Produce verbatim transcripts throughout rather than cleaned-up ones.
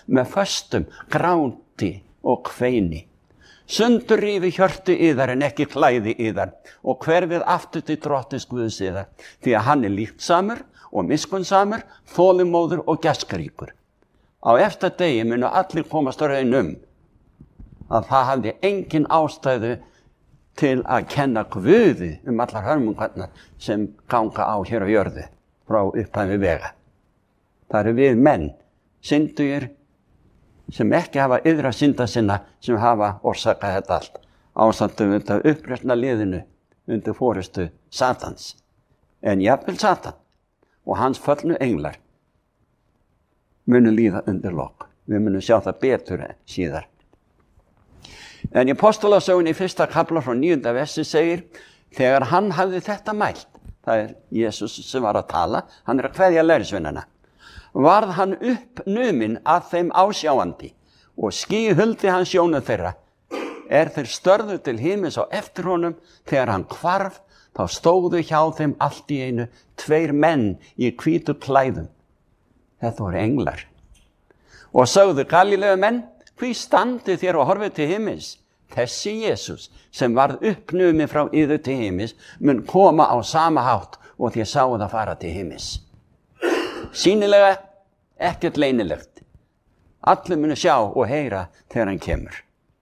með föstum, gráti og kveini. Sundur rífi hjörtu yðar en ekki klæði yðar og hverfið aftur til drottins Guðs yðar, því að hann er líktsamur og miskunnsamur, þolinmóður og gestríkur. Á eftir degi munu allir komast á raun um að það hafði engin ástæðu til að kenna Guði um allar hörmungarnar sem ganga á hér á jörðu frá upphafi vega. Það eru við menn, syndugir, sem ekki hafa yðra synda sinna sem hafa orsakað þetta allt, ásamt um þetta uppreisna liðinu undir forystu Satans. En jafnvel Satan og hans föllnu englar munu líða undir lok. Við munum sjá það betur en síðar. En í Apostolasögunni í fyrsta kafla frá níunda versi segir, þegar hann hafði þetta mælt, það er Jesús sem var að tala, hann er að kveðja lærisveinana, varð hann uppnuminn að þeim ásjáandi og ský huldi hann sjónu þeirra. Er þeir störðu til himins á eftir honum, þegar hann hvarf, þá stóðu hjá þeim allt í einu tveir menn í hvítu klæðum. Þetta voru englar. Og sögðu Galíleu menn, hví standið þér og horfið til himins? Þessi Jesús sem varð uppnuminn frá yður til himins mun koma á sama hátt og þér sáuð að fara til himins. Sýnilega ekkert leynilegt. Allir munu sjá og heyra þegar hann kemur.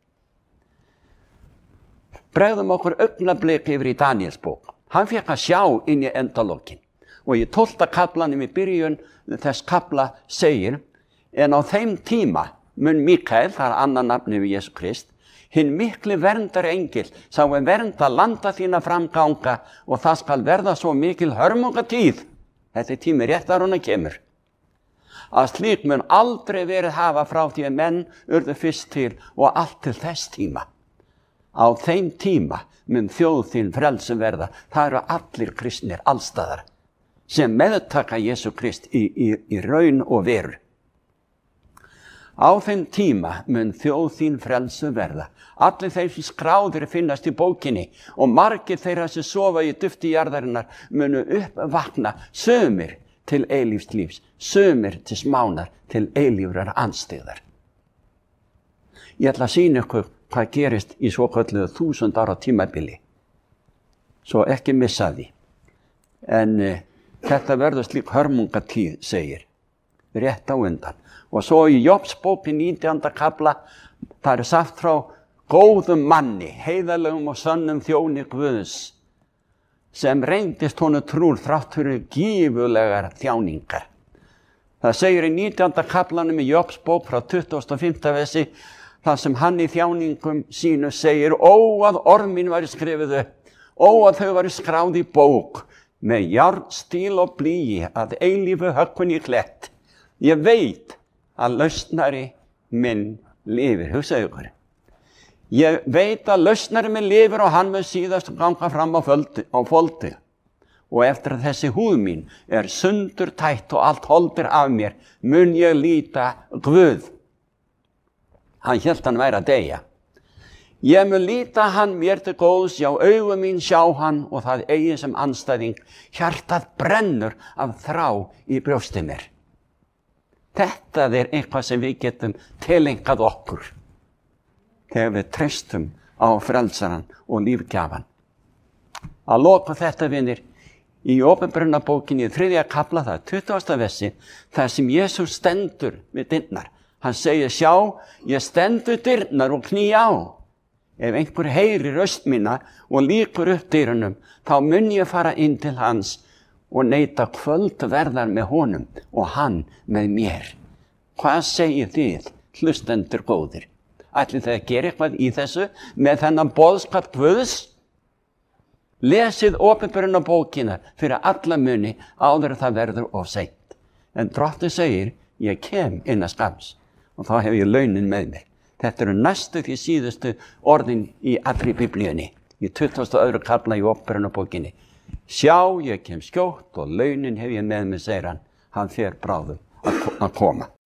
Bregðum okkur augnablik yfir í Daníels bók. Hann fékk að sjá inn í endalokin. Og í tólfta kaflanum í byrjun þess kafla segir, en á þeim tíma mun Mikael, það er annar nafni við Jesú Krist, hinn mikli verndar engil, sá er vernda landa þína framganga og það skal verða svo mikil hörmungatíð. Þetta er tími rétt að hana kemur. Að slík mun aldrei verið hafa frá því að menn urðu fyrst til og allt til þess tíma. Á þeim tíma mun þjóð þín frelsi verða. Það eru allir kristnir allstaðar sem meðtaka Jesú Krist í, í, í raun og veru. Á þeim tíma mun þjóð þín frelsi verða. Allir þeir sem skráðir finnast í bókinni og margir þeirra sem sofa í dufti jarðarinnar munu uppvakna, sumir til eilífs lífs, sumir til smánar, til eilífrar andstyggðar. Ég ætla að sýna ykkur hvað gerist í svokölluðu þúsund ára tímabili. Svo ekki missa því. En uh, þetta verður slík hörmungatíð, segir, rétt á undan. Og svo í Jóbsbók í nítjánda kafla, það er sagt frá góðum manni, heiðarlegum og sannum þjóni Guðs, sem reyndist honum trúr þrátt fyrir gífurlegar þjáningar. Það segir í nítjánda kaflanum í Jóbsbók frá tuttugasta og fimmta versi, þar sem hann í þjáningum sínu segir, ó að ormin væri skrifið upp, ó að þau væri skráð í bók, með járnstíl og blýi að eilífu höggvin í klett. Ég veit að lausnari minn lifir, hugsaðu ykkur. Ég veit að lausnari minn lifir og hann mun síðast ganga fram á, földi, á foldi. Og eftir að þessi húð mín er sundur tætt og allt holdir af mér, mun ég líta Guð. Hann hélt hann væri að deyja. Ég mun líta hann mér til góðs, já augu mín sjá hann og það eigi sem andstæðing. Hjartað brennur af þrá í brjósti mér. Þetta er eitthvað sem við getum tilengað okkur þegar við treystum á frelsaran og lífgjafan. Að loka þetta, vinir, í Opinberunarbókinni í þriðja kafla, það er tuttugasta versi, þar sem Jesús stendur við dyrnar. Hann segir, sjá, ég stendur dyrnar og kný á. Ef einhver heyrir röst mína og lýkur upp dyrunum, þá mun ég fara inn til hans og neita kvöldverðar með honum og hann með mér. Hvað segir þið, hlustendur góðir? Ætlið þið að gera eitthvað í þessu með þennan boðskap Guðs? Lesið Opinberunarbókina fyrir alla muni áður að það verður of seint. En Drottinn segir, ég kem innan skams og þá hef ég launin með mér. Þetta eru næstu því síðustu orðin í allri Biblíunni, í tuttugasta og öðrum kafla í Opinberunarbókinni. Sjá, ég kem skjótt og launin hef ég með mér, segir hann. Hann fer bráðum að koma.